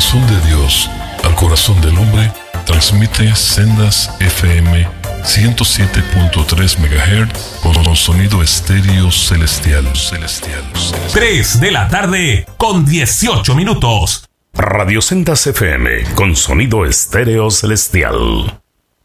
corazón de Dios al corazón del hombre, transmite Sendas FM 107.3 MHz con sonido estéreo celestial. 3 de la tarde con 18 minutos. Radio Sendas FM con sonido estéreo celestial.